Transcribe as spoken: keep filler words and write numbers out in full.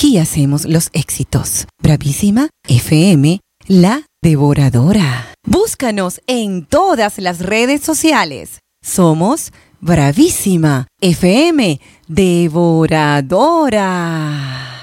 Así hacemos los éxitos. Bravísima F M, la devoradora. Búscanos en todas las redes sociales. Somos Bravísima F M, devoradora.